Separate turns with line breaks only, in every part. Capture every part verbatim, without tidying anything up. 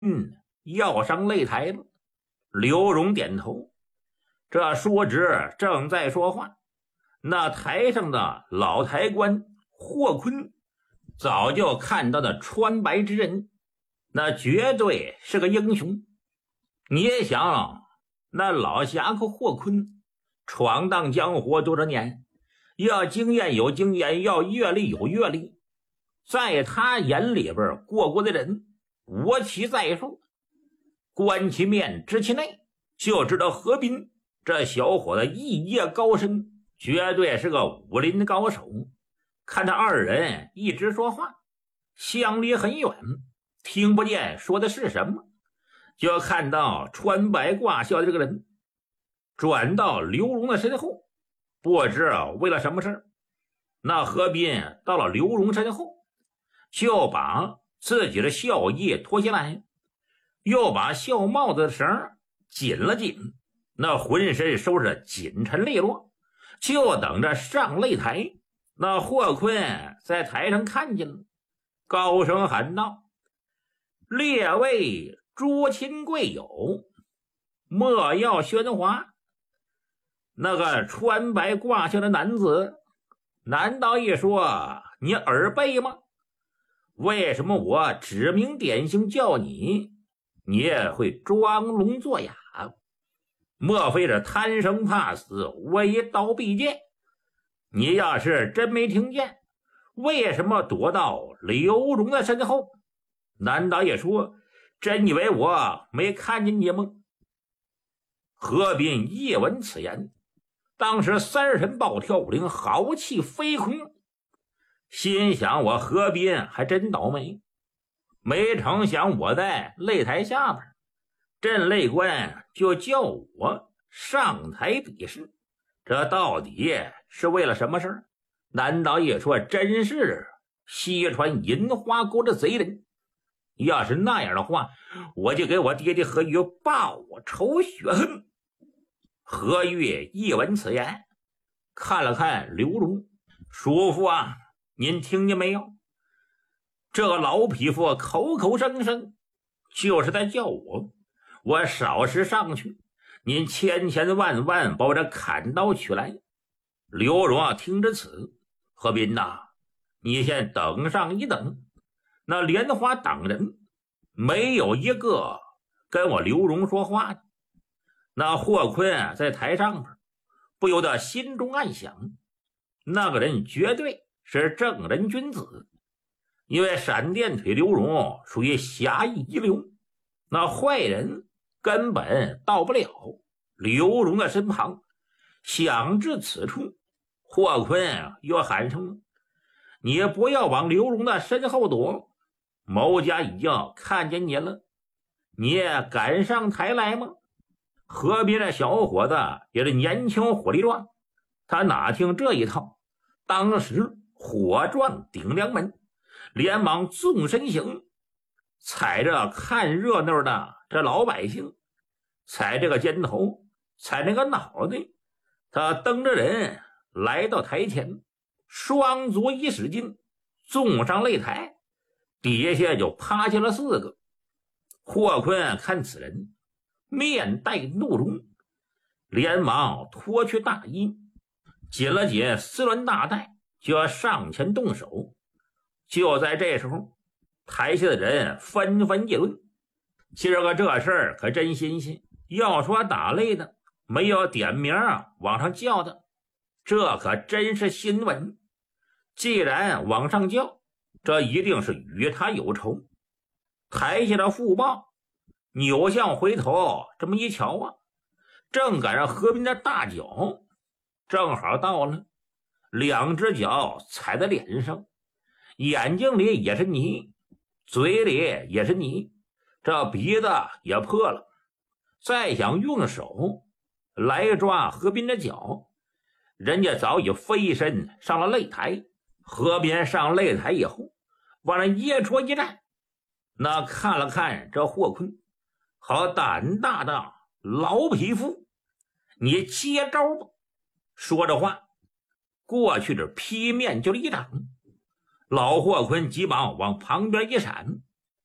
嗯，要上擂台了。刘荣点头。这说职正在说话，那台上的老台官霍坤早就看到的穿白之人，那绝对是个英雄。你也想，那老侠客霍坤闯荡江湖多少年，要经验有经验，要阅历有阅历，在他眼里边过过的人无其在数，观其面知其内，就知道何斌这小伙子艺业高深，绝对是个武林高手。看他二人一直说话，相离很远，听不见说的是什么，就看到穿白挂孝的这个人转到刘荣的身后，不知为了什么事，那何斌到了刘荣身后，就把自己的孝衣脱下来，又把孝帽子的绳紧了紧，那浑身收拾紧沉利落，就等着上擂台。那霍坤在台上看见了，高声喊道：列位诸亲贵友，莫要喧哗。那个穿白挂孝的男子，难道一说你耳背吗？为什么我指名点姓叫你，你也会装聋作哑？莫非是贪生怕死，为刀必剑？你要是真没听见，为什么躲到刘荣的身后？难道也说真以为我没看见你吗？何斌一闻此言，当时三神暴跳五灵，豪气飞空，心想我何斌还真倒霉，没成想我在擂台下边，镇擂官就叫我上台比试，这到底是为了什么事？难道也说真是西川银花沟的贼人？要是那样的话，我就给我爹爹何玉报仇雪恨。何玉一闻此言，看了看刘荣，叔父啊，您听见没有？这个老匹夫口口声声就是在叫我，我少时上去，您千千万万把我这砍刀取来。刘荣啊，听着此，何斌呐、啊，你先等上一等。那莲花党人没有一个跟我刘荣说话的。那霍坤在台上边不由得心中暗想，那个人绝对是正人君子，因为闪电腿刘荣属于侠义一流，那坏人根本到不了刘荣的身旁。想至此处，霍坤又喊声：你不要往刘荣的身后躲，某家已经看见你了，你也敢上台来吗？河边的小伙子也是年轻火力壮，他哪听这一套，当时火撞顶梁门，连忙纵身行，踩着看热闹的这老百姓，踩这个肩头，踩那个脑袋，他蹬着人来到台前，双足一使劲，纵上擂台，底下就趴下了四个。霍坤看此人面带怒容，连忙脱去大衣，紧了紧丝纶大带，就要上前动手。就在这时候，台下的人纷纷议论，今儿个这事儿可真新鲜，要说打擂的没有点名往上叫的，这可真是新闻。既然往上叫，这一定是与他有仇。台下的副报扭向回头，这么一瞧啊，正赶上河边的大脚正好到了，两只脚踩在脸上，眼睛里也是泥，嘴里也是泥，这鼻子也破了，再想用手来抓河边的脚，人家早已飞身上了擂台。河边上擂台以后，往那掖戳一站，那看了看这霍坤，好胆大的老匹夫，你接招吧。说着话，过去这劈面就是一掌，老霍坤急忙往旁边一闪，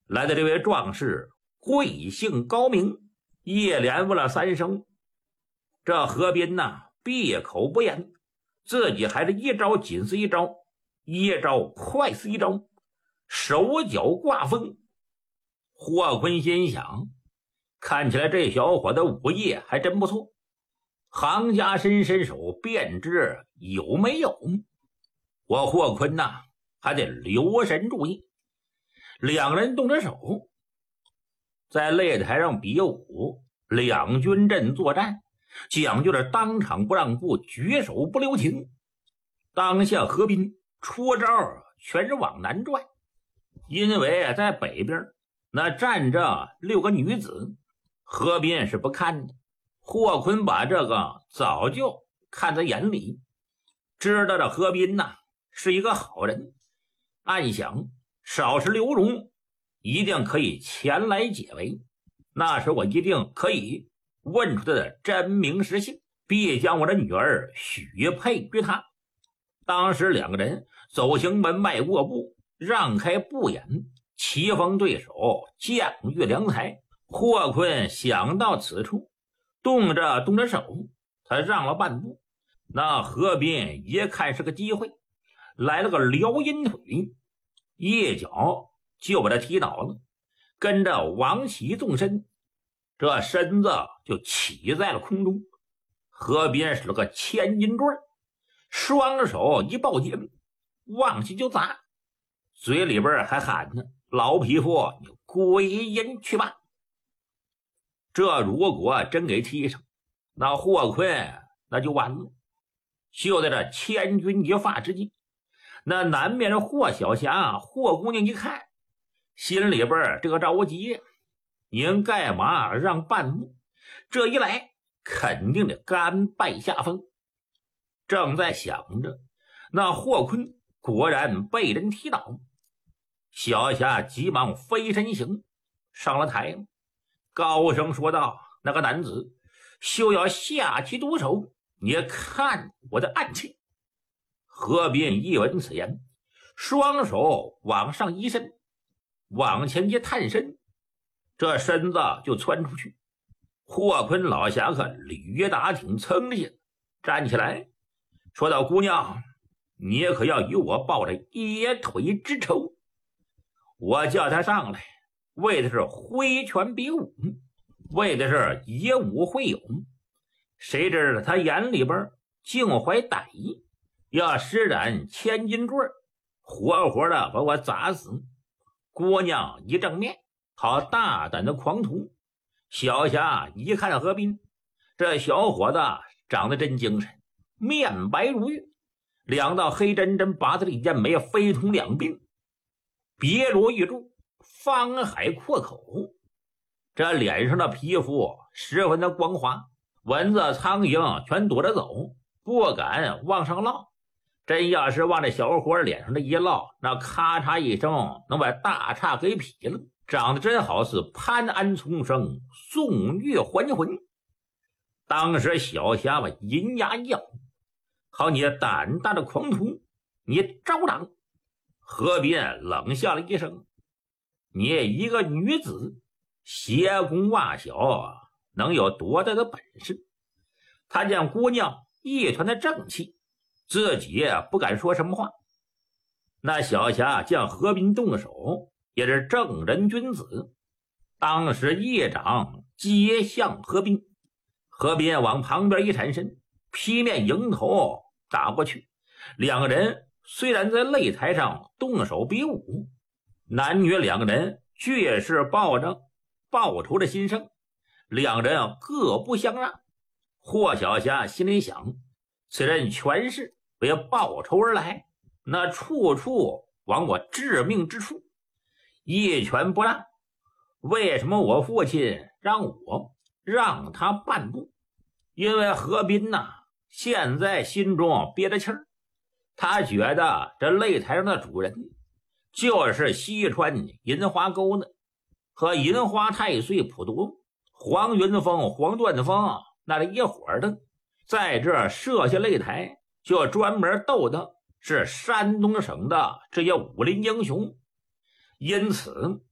来的这位壮士贵姓高明，一连问了三声。这何斌呐闭口不言，自己还是一招紧似一招，一招快似一招，手脚挂风。霍坤心想，看起来这小伙的武艺还真不错，行家伸伸手便知有没有。我霍坤呐还得留神注意。两人动着手，在擂台上比武，两军阵作战，讲究着当场不让步，举手不留情。当下何斌出招全是往南转，因为在北边那站着六个女子，何斌是不看的。霍坤把这个早就看在眼里，知道这何斌呐是一个好人，暗想少时刘荣一定可以前来解围，那时我一定可以问出他的真名实姓，必将我的女儿许配于他。当时两个人走行门迈过步，让开步眼，棋逢对手，将遇良才。霍坤想到此处，动着动着手，他让了半步。那何斌一看是个机会，来了个撩阴腿，一脚就把他踢倒了，跟着往起纵身，这身子就起在了空中。何斌使了个千斤坠，双手一抱肩，往起就砸，嘴里边还喊呢：“老匹夫，你归阴去吧！”这如果真给踢上，那霍坤那就完了。就在这千钧一发之际，那南面的霍小霞霍姑娘一看，心里边这个着急，您干嘛让半步？这一来肯定得甘拜下风。正在想着，那霍坤果然被人踢倒，小霞急忙飞身行上了台，高声说道：“那个男子休要下其毒手，你看我的暗器。”何斌一闻此言，双手往上一伸，往前一探身，这身子就窜出去。霍坤老侠客吕打挺噌下站起来，说道：“姑娘，你可要与我报这野腿之仇。我叫他上来，为的是挥拳比武，为的是以武会友。谁知道他眼里边竟怀歹意，要施展千斤坠，活活的把我砸死。姑娘一正面，好大胆的狂徒。”小霞一看何斌，这小伙子长得真精神，面白如玉，两道黑针针拔子里剑眉非同两鬓，别罗玉柱，方海阔口，这脸上的皮肤十分的光滑，蚊子苍蝇全躲着走，不敢往上落。真要是往这小伙脸上的一落，那咔嚓一声能把大叉给劈了。长得真好似潘安重生，宋月还魂。当时小霞把银牙一咬：“好你胆大的狂徒，你招挡！”何斌冷笑了一声：“你一个女子，邪功袜小，能有多大的本事？”他见姑娘一团的正气，自己也不敢说什么话。那小霞见何斌动手，也是正人君子，当时一掌接向何斌，何斌往旁边一闪身，劈面迎头打过去。两个人虽然在擂台上动手比武，男女两个人却是抱着报仇的心声，两人各不相让。霍小霞心里想，此人全是为报仇而来，那处处往我致命之处，一拳不让。为什么我父亲让我让他半步？因为何斌呐、啊，现在心中憋着气儿，他觉得这擂台上的主人就是西川银花沟的和银花太岁普渡黄云峰黄段峰那里一伙儿的，在这设下擂台就专门斗的是山东省的这些武林英雄。因此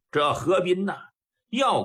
这何斌呐，要